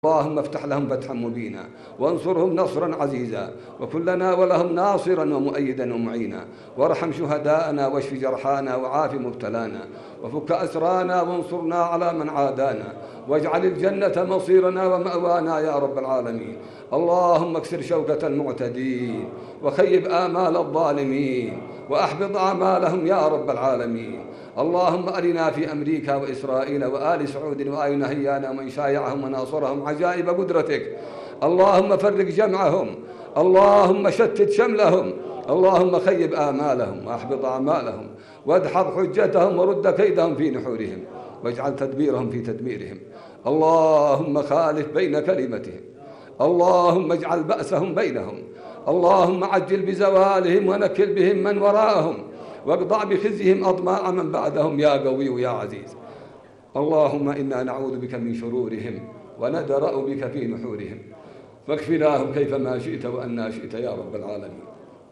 اللهم افتح لهم فتحا مبينا وانصرهم نصرا عزيزا وكن لنا ولهم ناصرا ومؤيدا ومعينا، وارحم شهداءنا واشف جرحانا وعاف مبتلانا وفك أسرانا وانصرنا على من عادانا، واجعل الجنة مصيرنا ومأوانا يا رب العالمين. اللهم اكسر شوكة المعتدين وخيب آمال الظالمين وأحبط أعمالهم يا رب العالمين. اللهم أرنا في أمريكا وإسرائيل وآل سعود وآل نهيان ومن شايعهم وناصرهم عجائب قدرتك. اللهم فرق جمعهم، اللهم شتت شملهم، اللهم خيب آمالهم وأحبط أعمالهم وادحض حجتهم ورد كيدهم في نحورهم واجعل تدبيرهم في تدميرهم. اللهم خالف بين كلمتهم، اللهم اجعل بأسهم بينهم، اللهم عجل بزوالهم ونكل بهم من وراءهم واقضع بخزيهم أضماع من بعدهم يا قوي يا عزيز. اللهم إنا نعوذ بك من شرورهم وندرأ بك في نحورهم، فاكفناهم كيفما شئت وأنا شئت يا رب العالمين.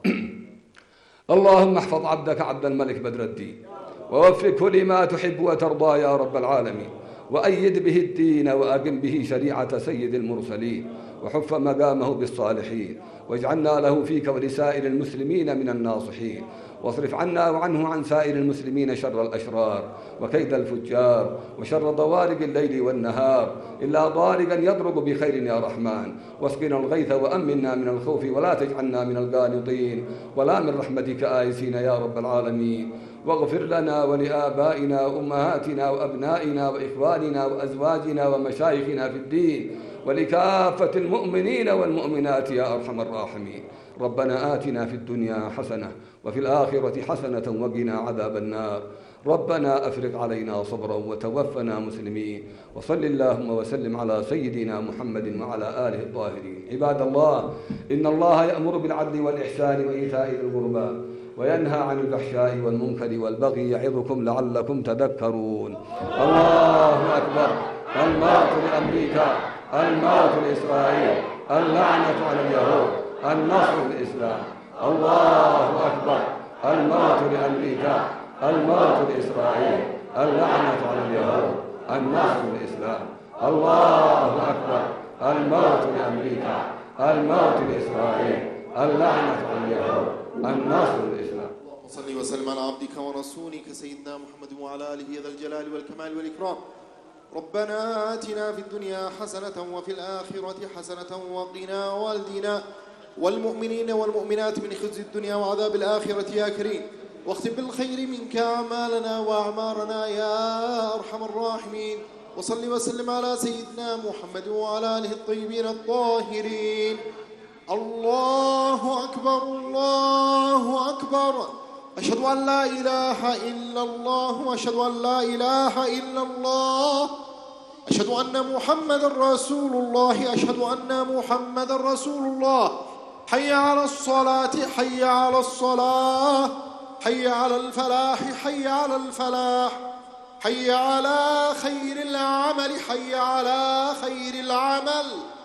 اللهم احفظ عبدك عبد الملك بدر الدين ووفقه لما تحب وترضى يا رب العالمين، وأيد به الدين وأقم به شريعة سيد المرسلين وحف مقامه بالصالحين، واجعلنا له فيك ولسائر المسلمين من الناصحين، واصرف عنا وعنه عن سائر المسلمين شر الأشرار وكيد الفجار وشر ضوارق الليل والنهار إلا ضارقا يضرب بخير يا رحمن، واسقنا الغيث وأمنا من الخوف ولا تجعلنا من القانطين ولا من رحمتك آيسين يا رب العالمين. واغفر لنا ولآبائنا وأمهاتنا وأبنائنا وإخواننا وأزواجنا ومشايخنا في الدين ولكافة المؤمنين والمؤمنات يا أرحم الراحمين. ربنا آتنا في الدنيا حسنة وفي الآخرة حسنة وقنا عذاب النار. ربنا أفرغ علينا صبرا وتوفنا مسلمين، وصل اللهم وسلم على سيدنا محمد وعلى آله الطاهرين. عباد الله، إن الله يأمر بالعدل والإحسان وإيتاء ذي القربى وينهى عن الفحشاء والمنكر والبغي يعظكم لعلكم تذكرون. الله أكبر. الموت لأمريكا، الموت لإسرائيل، اللعنة على اليهود، النصر للإسلام. الله أكبر. الموت لأمريكا، الموت لإسرائيل، اللعنة على اليهود، النصر للإسلام. الله أكبر. الموت لأمريكا، الموت لإسرائيل، اللعنة على اليهود، النصر للإسلام. وصلي وسلم على عبدك ورسولك سيدنا محمد وعلى آله ذا الجلال والكمال والإكرام. ربنا آتنا في الدنيا حسنة وفي الآخرة حسنة وقنا والدنا والمؤمنين والمؤمنات من خزي الدنيا وعذاب الآخرة يا كريم، واختم بالخير منك أعمالنا وأعمارنا يا أرحم الراحمين. وصل وسلم على سيدنا محمد وعلى آله الطيبين الطاهرين. الله أكبر، الله أكبر. أشهد أن لا إله إلا الله وأشهد أن لا إله إلا الله. أشهد أن محمد رسول الله، أشهد أن محمد رسول الله. حي على الصلاة، حي على الصلاة، حي على الفلاح، حي على الفلاح، حي على خير العمل، حي على خير العمل.